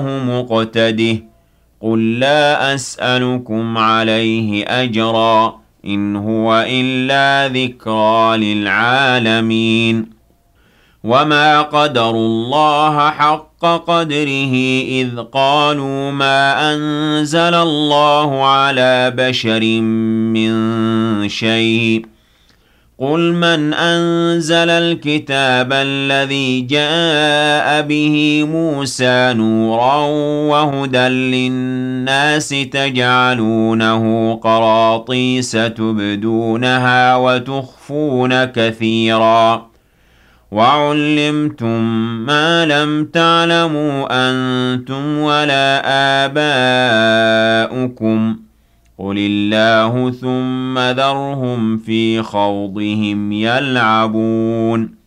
مقتده قل لا أسألكم عليه أجرا إن هو إلا ذكرى للعالمين وما قدروا الله حق قدره إذ قالوا ما أنزل الله على بشر من شيء قل من أنزل الكتاب الذي جاء به موسى نورا وهدى للناس تجعلونه قراطيس تبدونها وتخفون كثيرا وعلمتم ما لم تعلموا أنتم ولا آباؤكم قل الله ثم ذرهم في خوضهم يلعبون